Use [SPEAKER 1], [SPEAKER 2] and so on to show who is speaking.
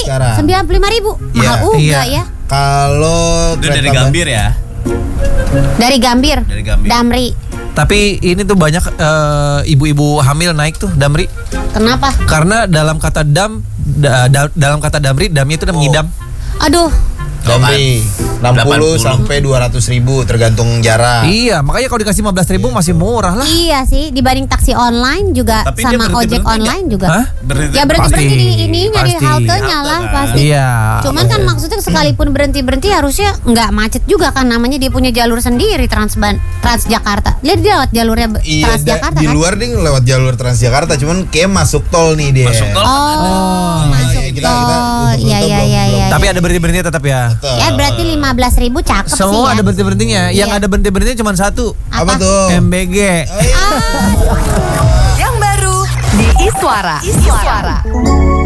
[SPEAKER 1] sekarang.
[SPEAKER 2] 95.000. Mahal juga ya.
[SPEAKER 1] Kalau
[SPEAKER 3] Itu dari Gambir ya.
[SPEAKER 2] Dari Gambir. Damri.
[SPEAKER 4] Tapi ini tuh banyak ibu-ibu hamil naik tuh Damri.
[SPEAKER 2] Kenapa?
[SPEAKER 4] Karena dalam kata dalam kata Damri, damnya itu mengidam.
[SPEAKER 2] Aduh.
[SPEAKER 1] Damri 60 sampai 200.000 tergantung jarak.
[SPEAKER 4] Iya, makanya kalau dikasih 15.000 masih murah lah.
[SPEAKER 2] Iya sih, dibanding taksi online juga.
[SPEAKER 3] Tapi
[SPEAKER 2] sama
[SPEAKER 3] dia
[SPEAKER 2] ojek online juga.
[SPEAKER 4] Hah?
[SPEAKER 2] Ya berhenti di ininya di
[SPEAKER 4] Pasti.
[SPEAKER 2] haltenya lah pasti.
[SPEAKER 4] Iya.
[SPEAKER 2] Cuman kan maksudnya sekalipun berhenti harusnya nggak macet juga kan, namanya dia punya jalur sendiri Transjakarta. Lihat dia lewat jalurnya Transjakarta
[SPEAKER 1] di
[SPEAKER 2] kan.
[SPEAKER 1] luar dia lewat jalur Transjakarta, cuman kayak masuk tol nih dia.
[SPEAKER 3] Masuk tol.
[SPEAKER 2] Masuk tol. Iya.
[SPEAKER 4] Tapi ada berhenti-berhenti tetap ya.
[SPEAKER 2] Ya berarti 15.000 cakep sih
[SPEAKER 4] Semua
[SPEAKER 2] ya.
[SPEAKER 4] ada berhenti-berhentinya. Yang
[SPEAKER 2] Iya.
[SPEAKER 4] ada berhenti-berhentinya cuma satu.
[SPEAKER 1] Apa tuh?
[SPEAKER 4] MBG.
[SPEAKER 5] Yang baru di Iswara.